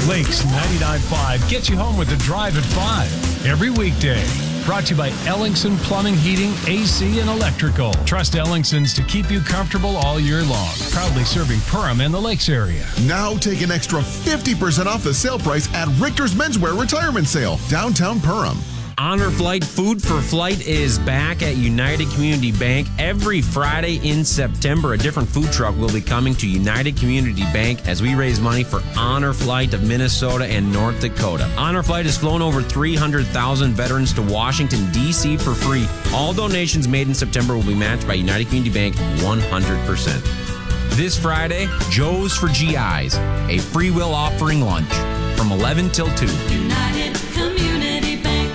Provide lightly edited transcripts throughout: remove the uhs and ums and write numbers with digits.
Lakes 99.5 gets you home with the drive at 5 every weekday. Brought to you by Ellingson Plumbing, Heating, AC, and Electrical. Trust Ellingson's to keep you comfortable all year long. Proudly serving Perham and the Lakes area. Now take an extra 50% off the sale price at Richter's Menswear Retirement Sale, downtown Perham. Honor Flight Food for Flight is back at United Community Bank. Every Friday in September, a different food truck will be coming to United Community Bank as we raise money for Honor Flight of Minnesota and North Dakota. Honor Flight has flown over 300,000 veterans to Washington, D.C. for free. All donations made in September will be matched by United Community Bank 100%. This Friday, Joe's for GIs, a free will offering lunch from 11 till 2. United Community Bank.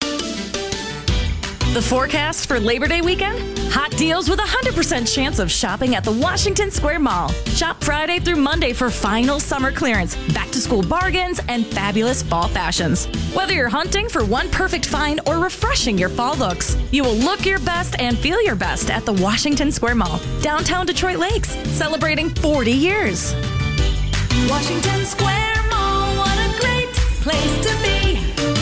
The forecast for Labor Day weekend? Hot deals with a 100% chance of shopping at the Washington Square Mall. Shop Friday through Monday for final summer clearance, back-to-school bargains, and fabulous fall fashions. Whether you're hunting for one perfect find or refreshing your fall looks, you will look your best and feel your best at the Washington Square Mall, downtown Detroit Lakes, celebrating 40 years. Washington Square Mall, what a great place to be.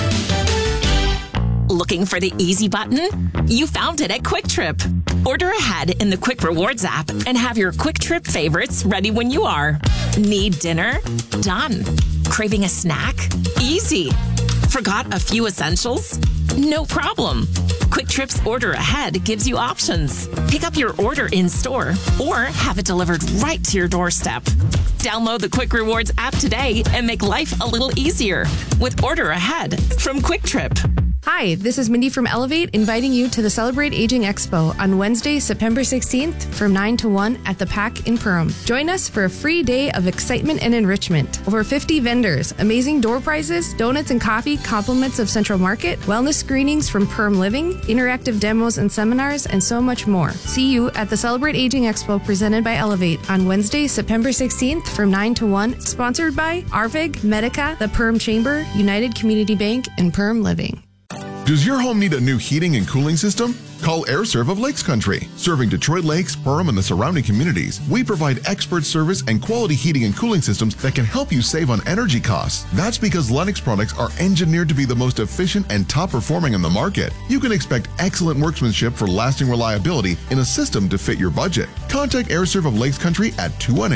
Looking for the easy button? You found it at Quick Trip. Order ahead in the Quick Rewards app and have your Quick Trip favorites ready when you are. Need dinner? Done. Craving a snack? Easy. Forgot a few essentials? No problem. Quick Trip's Order Ahead gives you options. Pick up your order in store or have it delivered right to your doorstep. Download the Quick Rewards app today and make life a little easier with Order Ahead from Quick Trip. Hi, this is Mindy from Elevate, inviting you to the Celebrate Aging Expo on Wednesday, September 16th from 9 to 1 at the PAC in Perham. Join us for a free day of excitement and enrichment. Over 50 vendors, amazing door prizes, donuts and coffee, compliments of Central Market, wellness screenings from Perham Living, interactive demos and seminars, and so much more. See you at the Celebrate Aging Expo presented by Elevate on Wednesday, September 16th from 9 to 1, sponsored by Arvig, Medica, the Perham Chamber, United Community Bank, and Perham Living. Does your home need a new heating and cooling system? Call AirServe of Lakes Country. Serving Detroit Lakes, Perham, and the surrounding communities, we provide expert service and quality heating and cooling systems that can help you save on energy costs. That's because Lennox products are engineered to be the most efficient and top performing in the market. You can expect excellent workmanship for lasting reliability in a system to fit your budget. Contact AirServe of Lakes Country at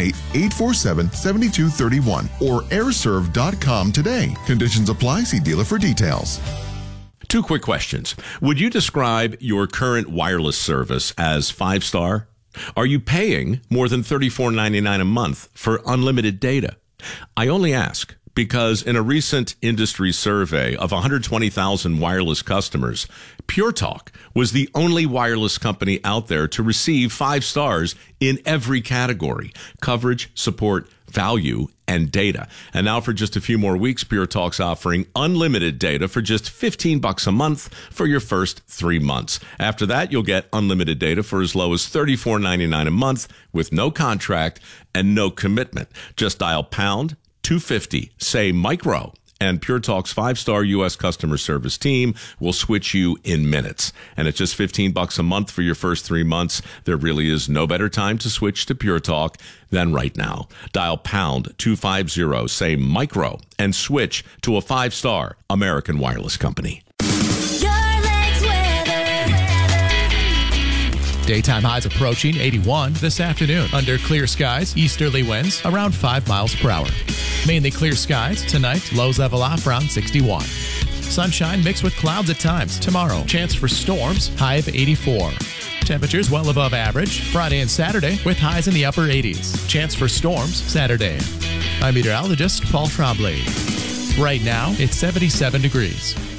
218-847-7231 or airserve.com today. Conditions apply. See dealer for details. Two quick questions. Would you describe your current wireless service as 5-star? Are you paying more than $34.99 a month for unlimited data? I only ask because in a recent industry survey of 120,000 wireless customers, Pure Talk was the only wireless company out there to receive 5 stars in every category: coverage, support, value, and data. And now for just a few more weeks, Pure Talk's offering unlimited data for just $15 a month for your first 3 months. After that, you'll get unlimited data for as low as $34.99 a month with no contract and no commitment. Just dial pound 250, say micro, and Pure Talk's 5-star U.S. customer service team will switch you in minutes. And at just $15 a month for your first 3 months, there really is no better time to switch to Pure Talk than right now. Dial pound 250, say micro, and switch to a 5-star American wireless company. Daytime highs approaching 81 this afternoon. Under clear skies, easterly winds around 5 miles per hour. Mainly clear skies tonight, lows level off around 61. Sunshine mixed with clouds at times. Tomorrow, chance for storms, high of 84. Temperatures well above average Friday and Saturday with highs in the upper 80s. Chance for storms Saturday. I'm meteorologist Paul Trombley. Right now, it's 77 degrees.